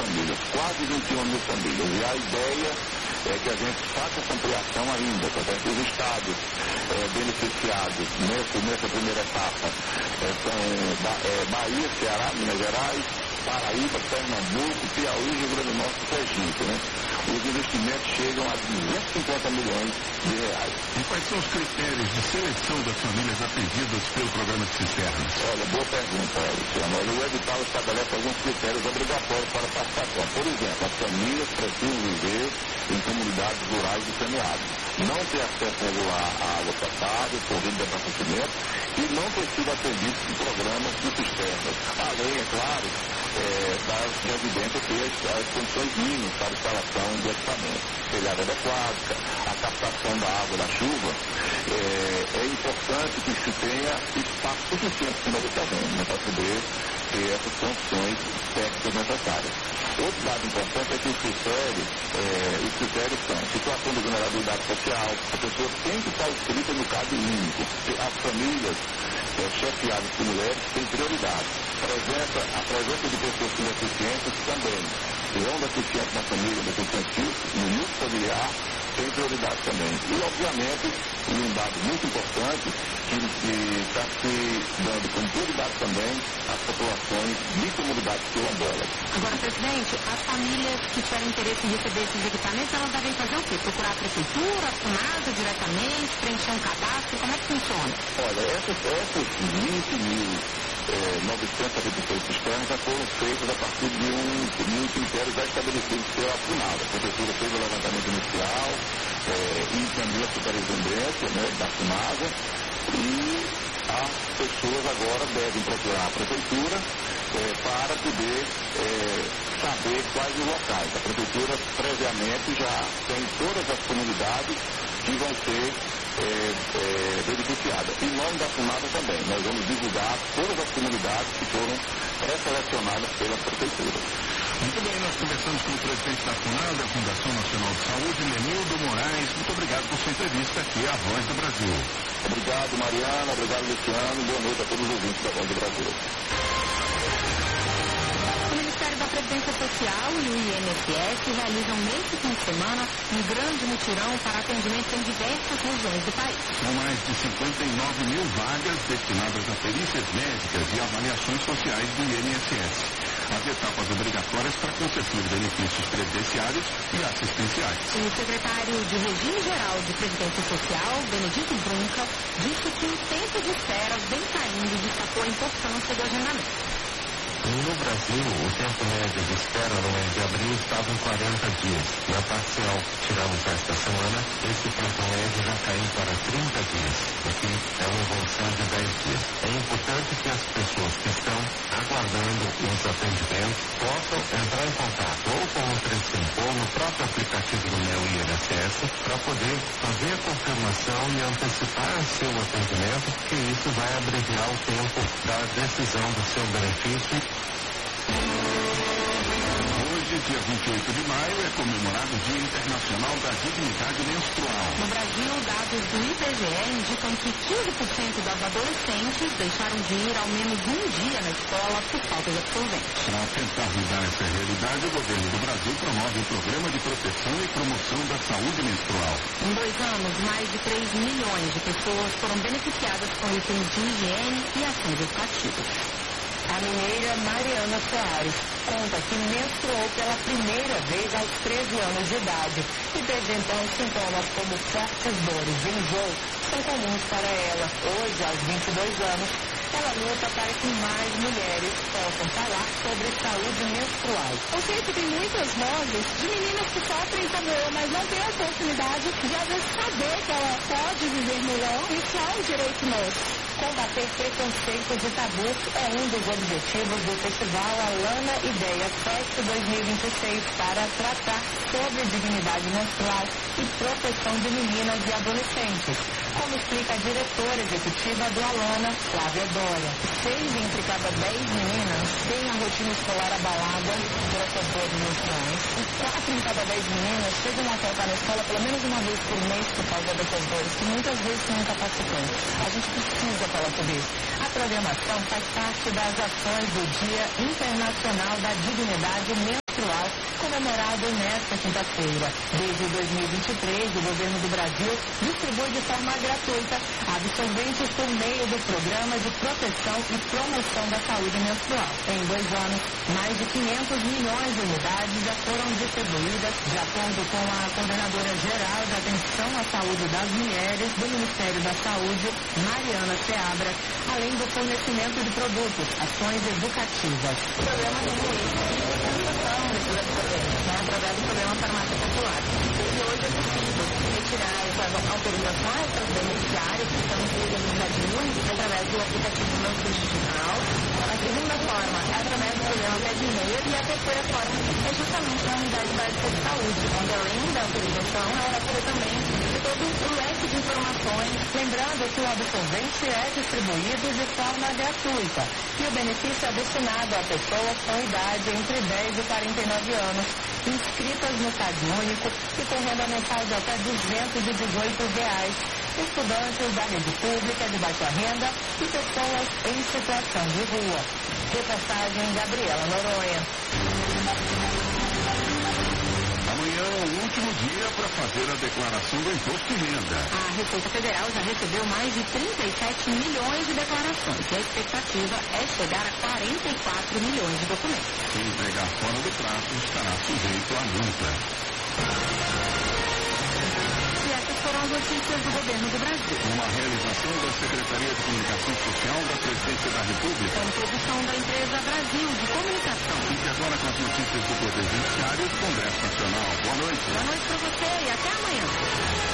famílias, quase 21 mil famílias. E a ideia é que a gente faça essa ampliação ainda, portanto, os estados beneficiados nessa primeira etapa são Bahia, Ceará, Minas Gerais, Paraíba, Pernambuco, Piauí, Rio Grande do Norte e Sergipe, né? Os investimentos chegam a 250 milhões de reais. E quais são os critérios de seleção das famílias atendidas pelo programa de cisternas? Olha, boa pergunta, Luciano. O edital estabelece alguns critérios obrigatórios para a participação. Por exemplo, as famílias precisam viver em comunidades rurais e semiáridas, não ter acesso regular à água potável, corrida de abastecimento e não ter sido atendido por programas de cisternas. Além, é claro, das residências ter as condições mínimas para a instalação de equipamentos, telhado adequado, a captação da água da chuva. É importante que se tenha espaço suficiente no terreno para poder ter essas condições técnicas necessárias. Outro dado importante é que os critérios são situação de vulnerabilidade social, a pessoa tem que estar inscrita no cadro único. As famílias chefiadas por mulheres têm prioridade. A presença de pessoas com deficiências também. Se é um deficiente na família, deficiente no núcleo familiar, tem prioridade também. E, obviamente, um dado muito importante que está se dando como prioridade também as populações de comunidades quilombolas. Agora, presidente, as famílias que tiverem interesse em receber esses equipamentos, elas devem fazer o quê? Procurar a prefeitura, a FUNASA diretamente, preencher um cadastro? Como é que funciona? Olha, essas 20.976 cisternas já foram feitas a partir de um critério já estabelecido pela FUNASA. A prefeitura fez o levantamento inicial e também a superintendência, né, da FUNASA, e as pessoas agora devem procurar a prefeitura para poder saber quais os locais. A prefeitura previamente já tem todas as comunidades que vão ser beneficiadas. Em nome da FUNASA também, nós vamos divulgar todas as comunidades que foram pré-selecionadas pela prefeitura. Muito bem, nós conversamos com o presidente da FUNASA, a Fundação Nacional de Saúde, Lenildo Moraes. Muito obrigado por sua entrevista aqui à Voz do Brasil. Obrigado, Mariana. Obrigado, Luciano. Boa noite a todos os ouvintes da Voz do Brasil. O Ministério da Previdência Social e o INSS realizam neste fim de semana um grande mutirão para atendimento em diversas regiões do país. São mais de 59 mil vagas destinadas a perícias médicas e avaliações sociais do INSS. As etapas obrigatórias para concessão de benefícios previdenciários e assistenciais. O secretário de Regime Geral de Previdência Social, Benedito Brunca, disse que o tempo de espera vem caindo e destacou a importância do agendamento. No Brasil, o tempo médio de espera no mês de abril estava em 40 dias. Na parcial que tiramos esta semana, esse tempo médio já caiu para 30 dias, o que é uma evolução de 10 dias. É importante que as pessoas que estão aguardando os atendimentos possam entrar em contato ou com o 35 ou no próprio aplicativo do meu INSS para poder fazer a confirmação e antecipar seu atendimento, porque isso vai abreviar o tempo da decisão do seu benefício. Hoje, dia 28 de maio, é comemorado o Dia Internacional da Dignidade Menstrual. No Brasil, dados do IBGE indicam que 15% das adolescentes deixaram de ir ao menos um dia na escola por falta de absorvente. Para tentar mudar essa realidade, o governo do Brasil promove um programa de proteção e promoção da saúde menstrual. Em 2 anos, mais de 3 milhões de pessoas foram beneficiadas com itens de higiene e ações educativas. A mineira Mariana Soares conta que menstruou pela primeira vez aos 13 anos de idade e desde então sintomas como fortes dores e enjoo são comuns para ela. Hoje, aos 22 anos, ela luta para que mais mulheres possam falar sobre saúde menstrual. Eu sei que tem muitas vozes de meninas que sofrem como eu, mas não têm a oportunidade de às vezes saber que ela pode viver melhor. Isso é um direito nosso. Combater preconceitos e tabus é um dos objetivos do Festival Alana Ideia Fest 2026 para tratar sobre dignidade menstrual e proteção de meninas e adolescentes, como explica a diretora executiva do Alana, Flávia Dória. 6 entre cada 10 meninas têm a rotina escolar abalada por essas dores menstruais e 4 em cada 10 meninas chegam a faltar na escola pelo menos uma vez por mês por causa dessas dores, que muitas vezes são incapacitantes. A gente precisa falar sobre isso. A programação faz parte das ações do Dia Internacional da Dignidade Menstrual divulgado nesta quinta-feira. Desde 2023, o governo do Brasil distribui de forma gratuita absorventes por meio do Programa de Proteção e Promoção da Saúde Menstrual. Em 2 anos, mais de 500 milhões de unidades já foram distribuídas, de acordo com a Coordenadora Geral de Atenção à Saúde das Mulheres do Ministério da Saúde, Mariana Seabra, além do fornecimento de produtos, ações educativas. O programa tem implementação desses absorventes, através do programa Farmácia Popular. E hoje é possível retirar essas autorizações para os beneficiários que estão inseridos no Cadinho, através do aplicativo Meu SUS Digital. A segunda forma é através do programa Pé de Meia e a terceira forma é justamente na unidade básica de saúde, onde além da autorização, ela vai poder também ter todo o leque de informações. Lembrando que o absorvente é distribuído de forma gratuita e o benefício é destinado a pessoas com idade entre 10 e 49 anos, inscritas no CadÚnico e com renda mensal de até R$218, estudantes da rede pública de baixa renda e pessoas em situação de rua. Reportagem Gabriela Noronha. Amanhã é o último dia para fazer a declaração do imposto de renda. A Receita Federal já recebeu mais de 37 milhões de declarações e a expectativa é chegar a 44 milhões de documentos. Quem entregar fora do prazo estará sujeito à multa. E essas foram as notícias do governo do Brasil. Uma realização da Secretaria de Comunicação Social da Presidência da República. Com produção da empresa Brasil de Comunicação. Fique agora com as notícias do Poder Judiciário do Congresso Nacional. Boa noite. Boa noite para você e até amanhã.